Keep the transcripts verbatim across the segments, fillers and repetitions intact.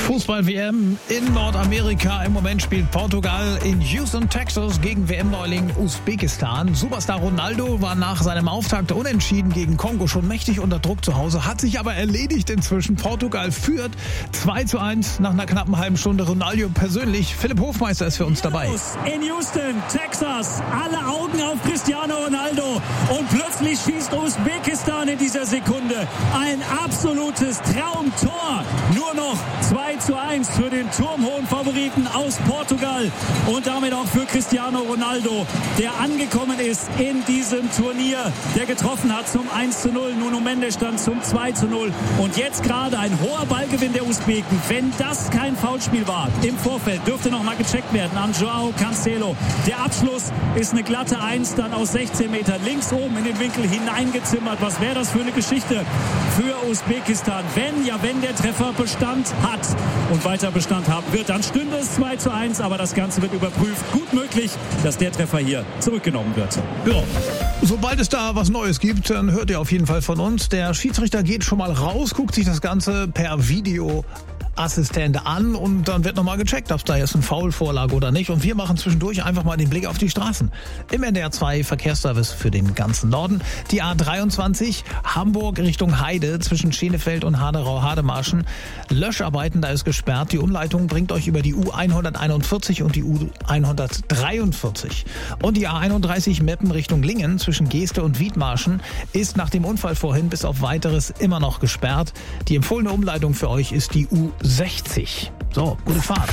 Fußball-W M in Nordamerika. Im Moment spielt Portugal in Houston, Texas gegen W M-Neuling Usbekistan. Superstar Ronaldo war nach seinem Auftakt unentschieden gegen Kongo schon mächtig unter Druck zu Hause, hat sich aber erledigt inzwischen. Portugal führt zwei zu eins nach einer knappen halben Stunde. Ronaldo persönlich. Philipp Hofmeister ist für uns dabei. In Houston, Texas. Alle Augen auf Cristiano Ronaldo. Und plötzlich schießt Usbekistan in dieser Sekunde ein absolutes Traumtor. Nur noch zwei zu eins für den turmhohen Favoriten aus Portugal und damit auch für Cristiano Ronaldo, der angekommen ist in diesem Turnier, der getroffen hat zum eins zu null. Nuno Mendes stand zum zwei zu null und jetzt gerade ein hoher Ballgewinn der Usbeken. Wenn das kein Foulspiel war im Vorfeld, dürfte noch mal gecheckt werden an Joao Cancelo. Der Abschluss ist eine glatte eins, dann aus sechzehn Metern links oben in den Winkel hineingezimmert. Was wäre das für eine Geschichte für Usbekistan, wenn, ja wenn der Treffer Bestand hat und weiter Bestand haben wird, dann stünde es zwei zu eins, aber das Ganze wird überprüft. Gut möglich, dass der Treffer hier zurückgenommen wird. Ja, sobald es da was Neues gibt, dann hört ihr auf jeden Fall von uns. Der Schiedsrichter geht schon mal raus, guckt sich das Ganze per Video Assistent an und dann wird nochmal gecheckt, ob es da jetzt ein Foul vorlag oder nicht. Und wir machen zwischendurch einfach mal den Blick auf die Straßen. Im N D R zwei Verkehrsservice für den ganzen Norden. Die A dreiundzwanzig Hamburg Richtung Heide zwischen Schenefeld und Haderau-Hademarschen. Löscharbeiten, da ist gesperrt. Die Umleitung bringt euch über die U hunderteinundvierzig und die U hundertdreiundvierzig. Und die A einunddreißig Meppen Richtung Lingen zwischen Geeste und Wiedmarschen ist nach dem Unfall vorhin bis auf Weiteres immer noch gesperrt. Die empfohlene Umleitung für euch ist die U sechzig. So, gute Fahrt.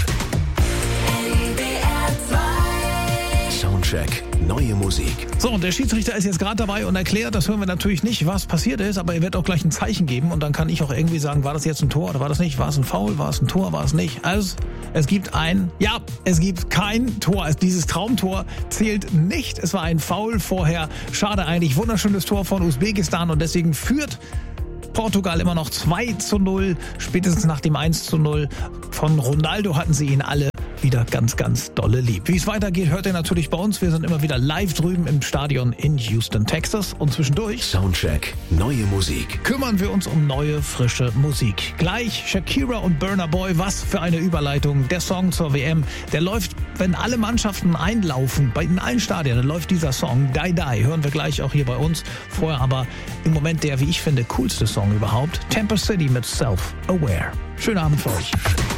Soundcheck, neue Musik. So, und der Schiedsrichter ist jetzt gerade dabei und erklärt, das hören wir natürlich nicht, was passiert ist, aber er wird auch gleich ein Zeichen geben und dann kann ich auch irgendwie sagen, war das jetzt ein Tor oder war das nicht? War es ein Foul? War es ein Tor? War es nicht? Also, es gibt ein, ja, es gibt kein Tor. Dieses Traumtor zählt nicht. Es war ein Foul vorher. Schade eigentlich. Wunderschönes Tor von Usbekistan und deswegen führt Portugal immer noch zwei zu null. Spätestens nach dem eins zu null von Ronaldo hatten sie ihn alle wieder ganz, ganz dolle lieb. Wie es weitergeht, hört ihr natürlich bei uns. Wir sind immer wieder live drüben im Stadion in Houston, Texas. Und zwischendurch Soundcheck, neue Musik. Kümmern wir uns um neue, frische Musik. Gleich Shakira und Burna Boy. Was für eine Überleitung. Der Song zur W M, der läuft, wenn alle Mannschaften einlaufen, bei in allen Stadien, dann läuft dieser Song Die Die. Hören wir gleich auch hier bei uns. Vorher aber im Moment der, wie ich finde, coolste Song überhaupt. Temper City mit Self-Aware. Schönen Abend für euch.